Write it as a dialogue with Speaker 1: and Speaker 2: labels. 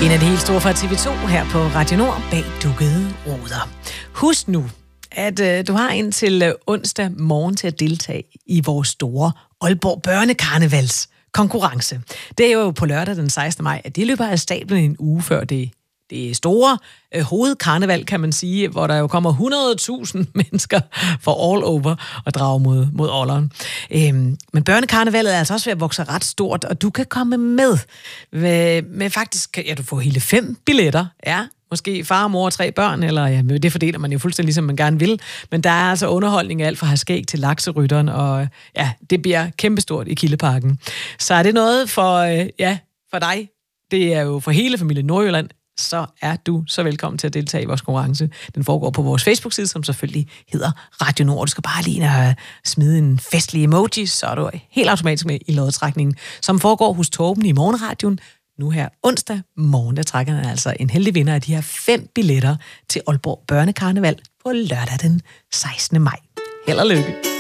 Speaker 1: En af de helt store fra TV2 her på Radio Nord bag dukkede ruder. Husk nu, at du har indtil onsdag morgen til at deltage i vores store Aalborg Børnekarnevals konkurrence. Det er jo på lørdag den 16. maj, at det løber af stablen en uge før det store hovedkarneval, kan man sige, hvor der jo kommer 100.000 mennesker fra all over og drager mod ålderen. Men børnekarnevalet er altså også ved at vokse ret stort, og du kan komme med faktisk, du får hele 5 billetter, ja. Måske far, mor og 3 børn, eller ja, det fordeler man jo fuldstændig, ligesom man gerne vil. Men der er altså underholdning af alt fra skæg til lakserytteren, og ja, det bliver kæmpestort i Kildeparken. Så er det noget for dig? Det er jo for hele familien Nordjylland. Så er du så velkommen til at deltage i vores konkurrence. Den foregår på vores Facebook-side, som selvfølgelig hedder Radio Nord. Du skal bare lige smide en festlig emoji, så er du helt automatisk med i lodtrækningen, som foregår hos Torben i Morgenradioen. Nu her onsdag morgen, der trækker han altså en heldig vinder af de her 5 billetter til Aalborg Børnekarneval på lørdag den 16. maj. Held og lykke!